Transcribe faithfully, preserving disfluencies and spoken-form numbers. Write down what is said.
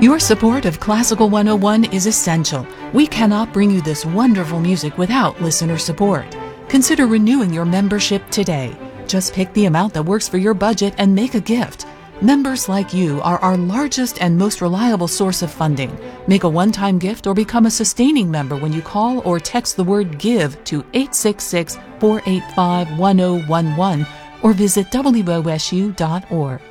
Your support of Classical one oh one is essential. We cannot bring you this wonderful music without listener support. Consider renewing your membership today. Just pick the amount that works for your budget and make a gift. Members like you are our largest and most reliable source of funding. Make a one-time gift or become a sustaining member when you call or text the word GIVE to eight six six, four eight five, one oh one one or visit W O S U dot org.